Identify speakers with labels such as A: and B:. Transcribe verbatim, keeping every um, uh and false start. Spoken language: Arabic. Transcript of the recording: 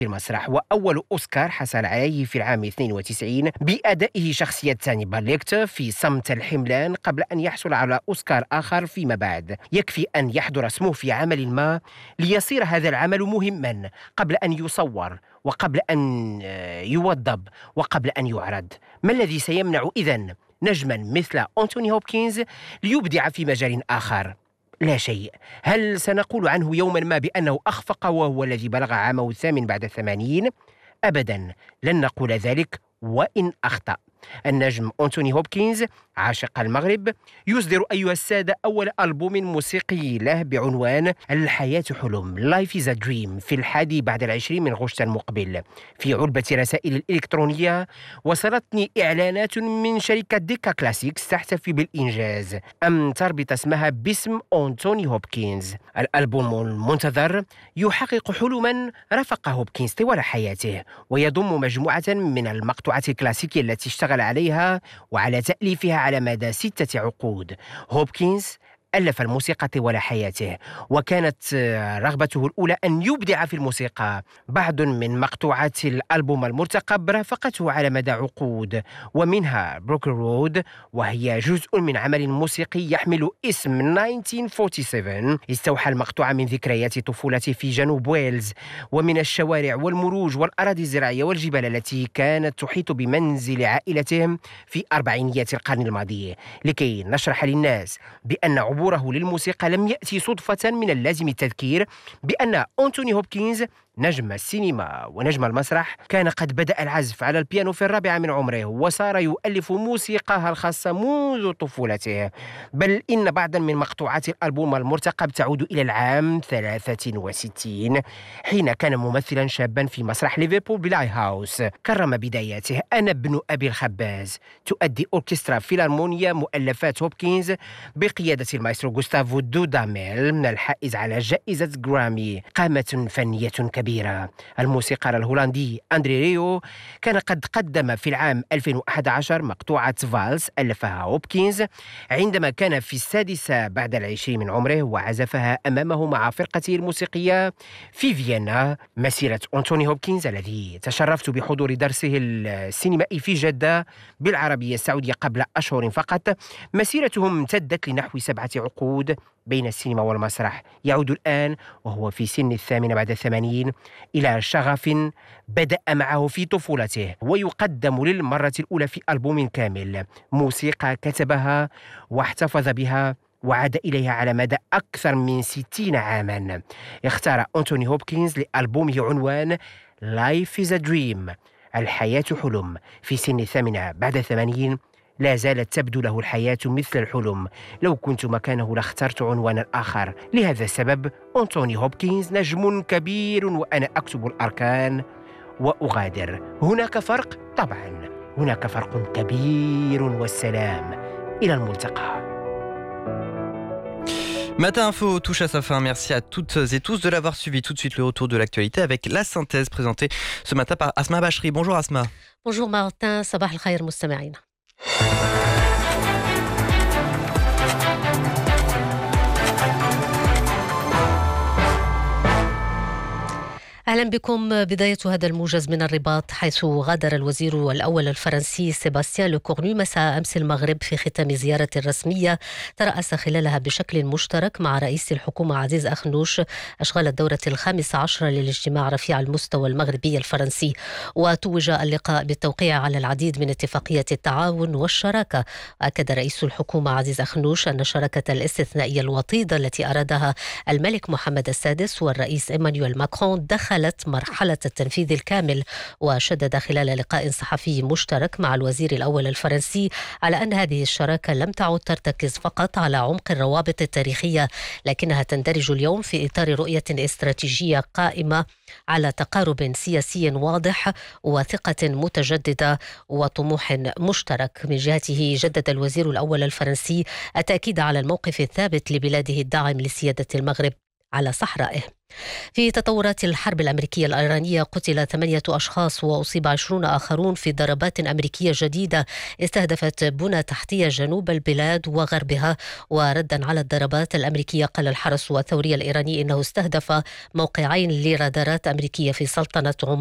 A: في المسرح، وأول أوسكار حصل عليه في العام اثنين وتسعين بأدائه شخصية هانيبال ليكتر في صمت الحملان، قبل أن يحصل على أوسكار آخر فيما بعد. يكفي أن يحضر اسمه في عمل ما ليصير هذا العمل مهما قبل أن يصور، وقبل أن يوضب، وقبل أن يعرض. ما الذي سيمنع إذن نجما مثل أنتوني هوبكنز ليبدع في مجال آخر؟ لا شيء. هل سنقول عنه يوما ما بأنه أخفق وهو الذي بلغ عامه الثامن بعد الثمانين؟ أبدا، لن نقول ذلك وإن أخطأ. النجم أنتوني هوبكنز عاشق المغرب يصدر أيها السادة أول ألبوم موسيقي له بعنوان الحياة حلم Life is a Dream في الحادي بعد العشرين من غشت المقبل. في علبة رسائل الإلكترونية وصلتني إعلانات من شركة ديكا كلاسيكس تحتفي بالإنجاز أم تربط اسمها باسم أنتوني هوبكنز. الألبوم المنتظر يحقق حلما رافق هوبكنز طوال حياته، ويضم مجموعة من المقطوعات الكلاسيكية التي اشتغل عليها وعلى تأليفها على مدى ستة عقود. هوبكنز ألف الموسيقى طوال حياته، وكانت رغبته الأولى أن يبدع في الموسيقى. بعض من مقطوعات الألبوم المرتقب رافقته على مدى عقود، ومنها بروكر رود، وهي جزء من عمل موسيقي يحمل اسم ألف وتسعمائة وسبعة وأربعين. استوحى المقطوعة من ذكريات طفولته في جنوب ويلز، ومن الشوارع والمروج والأراضي الزراعية والجبال التي كانت تحيط بمنزل عائلتهم في أربعينيات القرن الماضي، لكي نشرح للناس بأن عبوره للموسيقى لم يأتي صدفة. من اللازم التذكير بأن أنتوني هوبكنز نجم السينما ونجم المسرح كان قد بدأ العزف على البيانو في الرابعة من عمره، وصار يؤلف موسيقاها الخاصة منذ طفولته. بل إن بعضا من مقطوعات الألبوم المرتقب تعود إلى العام ثلاثة وستين، حين كان ممثلا شابا في مسرح ليفربول بلاي هاوس. كرم بداياته أنا ابن أبي الخباز، تؤدي أوركسترا فيلارمونيا مؤلفات هوبكنز بقيادة المايسترو غوستافو دوداميل من الحائز على جائزة جرامي، قامة فنية كبيرة. الموسيقار الهولندي أندري ريو كان قد قدم في العام ألفين وأحد عشر مقطوعة فالس ألفها هوبكنز عندما كان في السادسة بعد العشرين من عمره، وعزفها أمامه مع فرقته الموسيقية في فيينا. مسيرة أنتوني هوبكنز الذي تشرفت بحضور درسه السينمائي في جدة بالعربية السعودية قبل أشهر فقط، مسيرته امتدت لنحو سبعة عقود بين السينما والمسرح. يعود الآن وهو في سن الثامنة بعد الثمانين إلى شغف بدأ معه في طفولته، ويقدم للمرة الأولى في ألبوم كامل، موسيقى كتبها واحتفظ بها وعاد إليها على مدى أكثر من ستين عاما. اختار أنتوني هوبكنز لألبومه عنوان Life is a Dream الحياة حلم. في سن الثامنة بعد الثمانين لا زالت تبدو له الحياة مثل الحلم. لو كنت مكانه لاخترت عنوانا آخر. لهذا السبب أنتوني هوبكنز نجم كبير وأنا أكتب الأركان وأغادر. هناك فرق؟ طبعا هناك فرق كبير، والسلام إلى الملتقى.
B: Matin Info touche à sa fin. Merci à toutes et tous de l'avoir suivi. Tout de suite le retour de l'actualité avec la synthèse présentée ce matin par Asma Bachri. Bonjour Asma.
C: Bonjour Martin, صباح الخير مستمعين. أهلا بكم. بداية هذا الموجز من الرباط، حيث غادر الوزير الأول الفرنسي سيباستيان لوكورنو مساء أمس المغرب في ختام زيارة رسمية ترأس خلالها بشكل مشترك مع رئيس الحكومة عزيز أخنوش أشغال الدورة الخامسة عشرة للاجتماع رفيع المستوى المغربي الفرنسي. وتوج اللقاء بالتوقيع على العديد من اتفاقية التعاون والشراكة. أكد رئيس الحكومة عزيز أخنوش أن الشراكة الاستثنائية الوطيدة التي أرادها الملك محمد السادس والرئيس إيمانويل ماكرون دخلت مرحلة التنفيذ الكامل. وشدد خلال لقاء صحفي مشترك مع الوزير الأول الفرنسي على أن هذه الشراكة لم تعد ترتكز فقط على عمق الروابط التاريخية، لكنها تندرج اليوم في إطار رؤية استراتيجية قائمة على تقارب سياسي واضح وثقة متجددة وطموح مشترك. من جهته جدد الوزير الأول الفرنسي التأكيد على الموقف الثابت لبلاده الداعم لسيادة المغرب على صحرائه. في تطورات الحرب الأمريكية الإيرانية قتل ثمانية أشخاص وأصيب عشرون آخرون في ضربات أمريكية جديدة استهدفت بنى تحتية جنوب البلاد وغربها. وردا على الضربات الأمريكية قال الحرس الثوري الإيراني إنه استهدف موقعين لرادارات أمريكية في سلطنة عمان